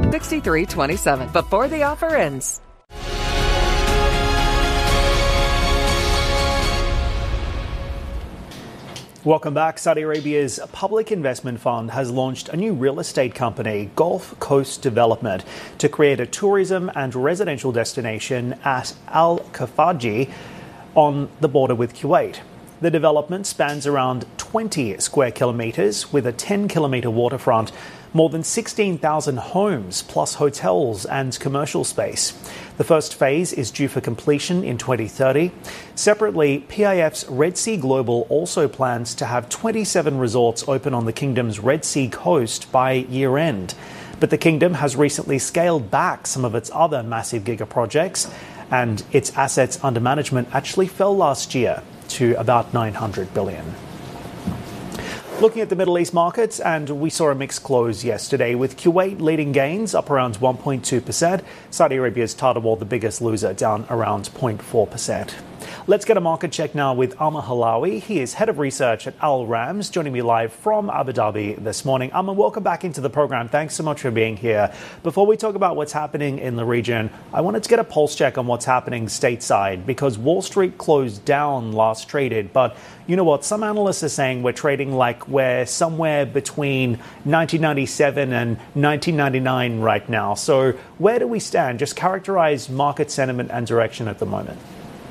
6327 before the offer ends. Welcome back. Saudi Arabia's public investment fund has launched a new real estate company, Gulf Coast Development, to create a tourism and residential destination at Al Kafaji on the border with Kuwait. The development spans around 20 square kilometres with a 10-kilometre waterfront, more than 16,000 homes plus hotels and commercial space. The first phase is due for completion in 2030. Separately, PIF's Red Sea Global also plans to have 27 resorts open on the kingdom's Red Sea coast by year-end. But the kingdom has recently scaled back some of its other massive giga projects, and its assets under management actually fell last year to about $900 billion. Looking at the Middle East markets, and we saw a mixed close yesterday, with Kuwait leading gains up around 1.2%. Saudi Arabia's Tadawul, the biggest loser, down around 0.4%. Let's get a market check now with Amr Halawi. He is head of research at Al Rams, joining me live from Abu Dhabi this morning. Amr, welcome back into the program. Thanks so much for being here. Before we talk about what's happening in the region, I wanted to get a pulse check on what's happening stateside, because Wall Street closed down last traded. But you know what? Some analysts are saying we're trading like we're somewhere between 1997 and 1999 right now. So where do we stand? Just characterize market sentiment and direction at the moment.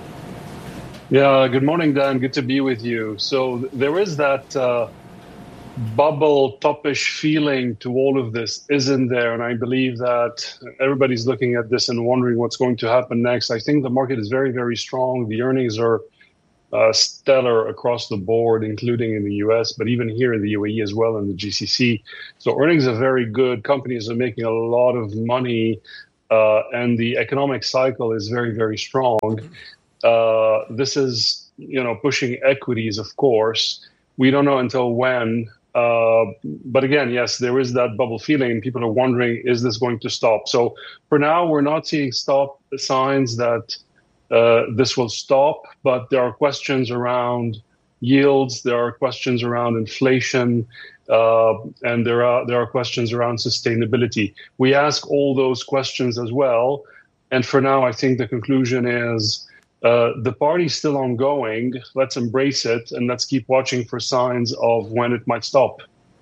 Yeah, good morning, Dan. Good to be with you. So there is that bubble topish feeling to all of this, isn't there? And I believe that everybody's looking at this and wondering what's going to happen next. I think the market is very, very strong. The earnings are stellar across the board, including in the US, but even here in the UAE as well, in the GCC. So earnings are very good. Companies are making a lot of money, and the economic cycle is very, very strong. This is, pushing equities, of course. We don't know until when. But again, yes, there is that bubble feeling. People are wondering, is this going to stop? So for now, we're not seeing signs that this will stop. But there are questions around yields. There are questions around inflation. And there are questions around sustainability. We ask all those questions as well. And for now, I think the conclusion is, the party's still ongoing. Let's embrace it, and let's keep watching for signs of when it might stop.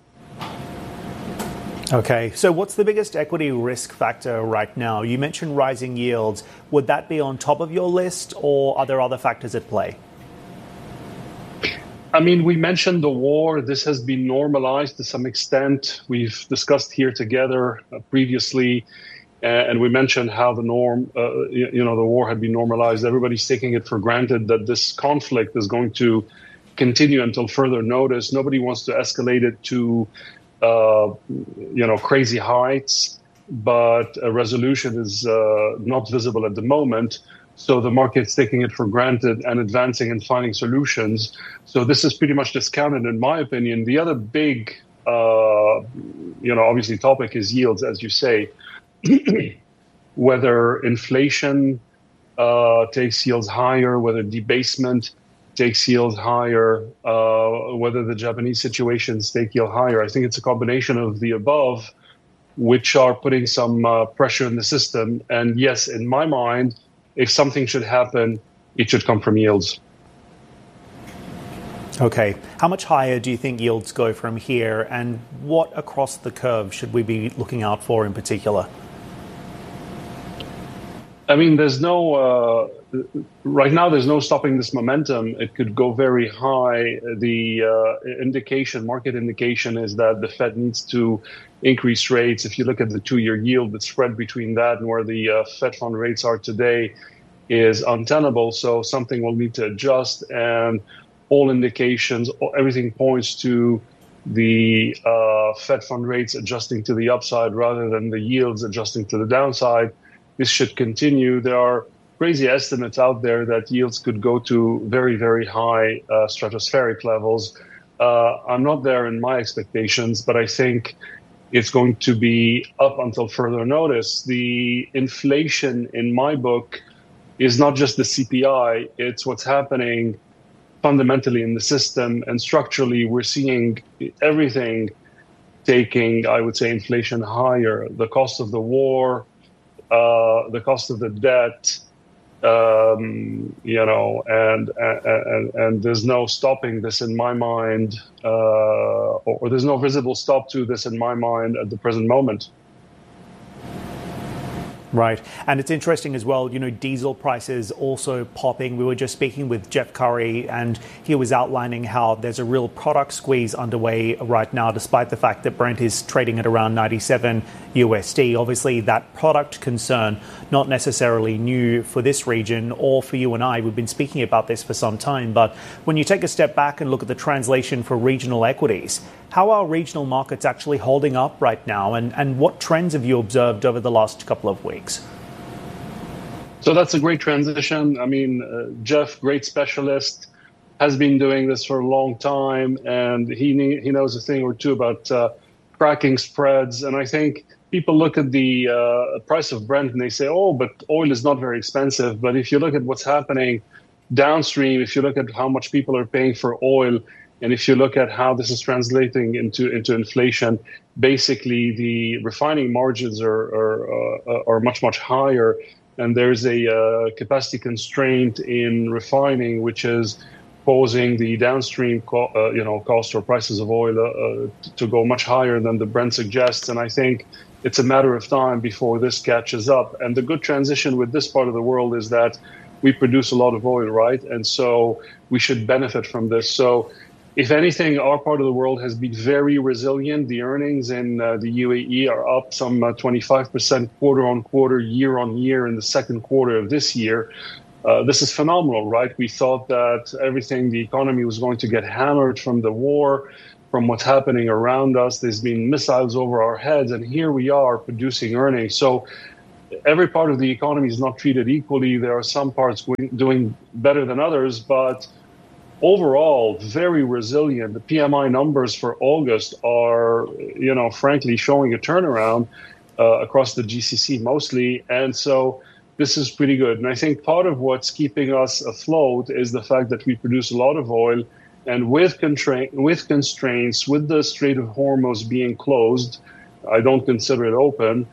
Okay, so what's the biggest equity risk factor right now? You mentioned rising yields. Would that be on top of your list, or are there other factors at play? I mean, we mentioned the war. This has been normalized to some extent. We've discussed here together previously. And we mentioned how the war had been normalized. Everybody's taking it for granted that this conflict is going to continue until further notice. Nobody wants to escalate it to, crazy heights, but a resolution is not visible at the moment. So the market's taking it for granted and advancing and finding solutions. So this is pretty much discounted, in my opinion. The other big, obviously topic is yields, as you say. Whether inflation takes yields higher, whether debasement takes yields higher, whether the Japanese situations take yield higher. I think it's a combination of the above, which are putting some pressure in the system. And yes, in my mind, if something should happen, it should come from yields. Okay. How much higher do you think yields go from here? And what across the curve should we be looking out for in particular? I mean, right now, there's no stopping this momentum. It could go very high. The market indication is that the Fed needs to increase rates. If you look at the 2-year yield, the spread between that and where the Fed fund rates are today is untenable. So something will need to adjust. And all indications, everything points to the Fed fund rates adjusting to the upside rather than the yields adjusting to the downside. This should continue. There are crazy estimates out there that yields could go to very, very high stratospheric levels. I'm not there in my expectations, but I think it's going to be up until further notice. The inflation in my book is not just the CPI, it's what's happening fundamentally in the system. And structurally, we're seeing everything taking, I would say, inflation higher. The cost of the war, the cost of the debt, and there's no stopping this in my mind, or there's no visible stop to this in my mind at the present moment. Right. And it's interesting as well, diesel prices also popping. We were just speaking with Jeff Curry, and he was outlining how there's a real product squeeze underway right now, despite the fact that Brent is trading at around 97 USD. Obviously, that product concern, not necessarily new for this region or for you and I. We've been speaking about this for some time. But when you take a step back and look at the translation for regional equities, how are regional markets actually holding up right now? And what trends have you observed over the last couple of weeks? So that's a great transition. I mean, Jeff, great specialist, has been doing this for a long time, and he knows a thing or two about cracking spreads. And I think people look at the price of Brent and they say, oh, but oil is not very expensive. But if you look at what's happening downstream, if you look at how much people are paying for oil, and if you look at how this is translating into inflation, basically the refining margins are much, much higher. And there's a capacity constraint in refining, which is causing the downstream cost or prices of oil to go much higher than the Brent suggests. And I think it's a matter of time before this catches up. And the good transition with this part of the world is that we produce a lot of oil, right? And so we should benefit from this. So if anything, our part of the world has been very resilient. The earnings in the UAE are up some 25% quarter on quarter, year on year in the second quarter of this year. This is phenomenal, right? We thought that the economy was going to get hammered from the war, from what's happening around us. There's been missiles over our heads, and here we are producing earnings. So every part of the economy is not treated equally. There are some parts doing better than others, but overall, very resilient. The PMI numbers for August are, frankly, showing a turnaround across the GCC mostly. And so this is pretty good. And I think part of what's keeping us afloat is the fact that we produce a lot of oil. And with constraints, with the Strait of Hormuz being closed, I don't consider it open,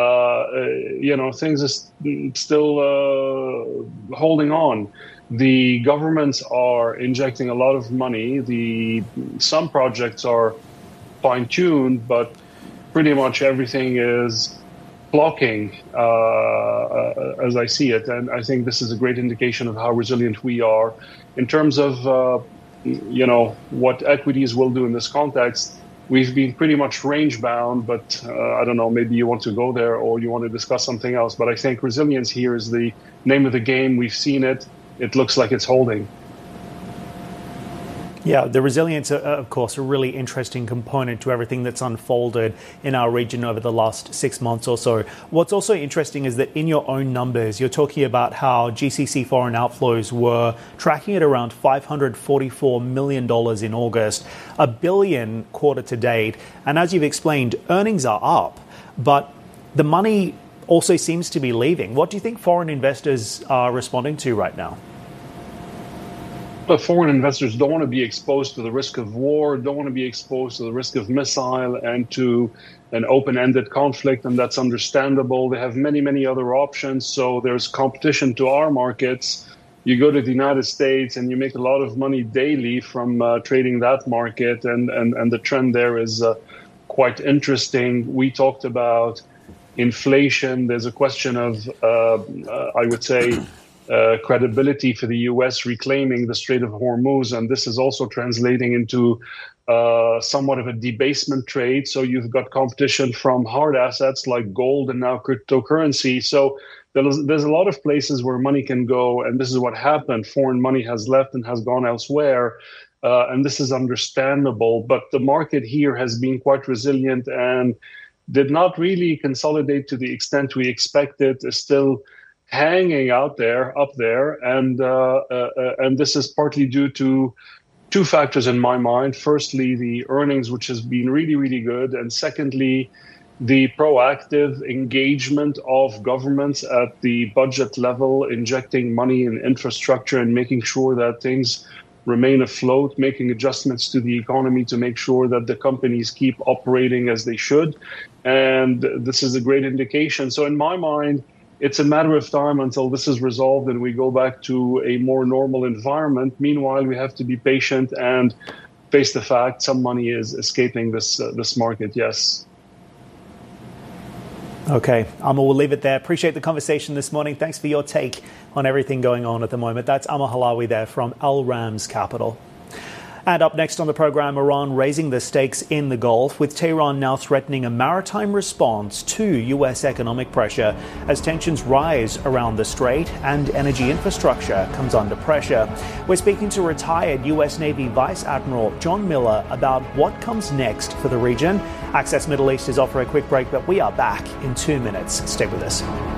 things are still holding on. The governments are injecting a lot of money. Some projects are fine-tuned, but pretty much everything is blocking, as I see it. And I think this is a great indication of how resilient we are. In terms of, what equities will do in this context, we've been pretty much range-bound, but I don't know, maybe you want to go there or you want to discuss something else. But I think resilience here is the name of the game. We've seen it. It looks like it's holding. Yeah, the resilience, of course, a really interesting component to everything that's unfolded in our region over the last 6 months or so. What's also interesting is that in your own numbers, you're talking about how GCC foreign outflows were tracking at around $544 million in August, $1 billion quarter to date. And as you've explained, earnings are up, but the money also seems to be leaving. What do you think foreign investors are responding to right now? But foreign investors don't want to be exposed to the risk of war, don't want to be exposed to the risk of missile and to an open-ended conflict, and that's understandable. They have many, many other options, so there's competition to our markets. You go to the United States and you make a lot of money daily from trading that market, and the trend there is quite interesting. We talked about inflation. There's a question of, I would say, credibility for the U.S. reclaiming the Strait of Hormuz, and this is also translating into somewhat of a debasement trade. So you've got competition from hard assets like gold and now cryptocurrency. So there's a lot of places where money can go, and this is what happened. Foreign money has left and has gone elsewhere, and this is understandable. But the market here has been quite resilient and did not really consolidate to the extent we expected. Is still hanging up there, and this is partly due to two factors in my mind. Firstly, the earnings, which has been really, really good, and secondly, the proactive engagement of governments at the budget level, injecting money in infrastructure and making sure that things remain afloat, making adjustments to the economy to make sure that the companies keep operating as they should. And this is a great indication. So in my mind, it's a matter of time until this is resolved and we go back to a more normal environment. Meanwhile, we have to be patient and face the fact some money is escaping this market, yes. Okay, Amar, we'll leave it there. Appreciate the conversation this morning. Thanks for your take on everything going on at the moment. That's Amar Halawi there from Al Rams Capital. And up next on the program, Iran raising the stakes in the Gulf, with Tehran now threatening a maritime response to U.S. economic pressure as tensions rise around the strait and energy infrastructure comes under pressure. We're speaking to retired U.S. Navy Vice Admiral John Miller about what comes next for the region. Access Middle East is off for a quick break, but we are back in 2 minutes. Stay with us.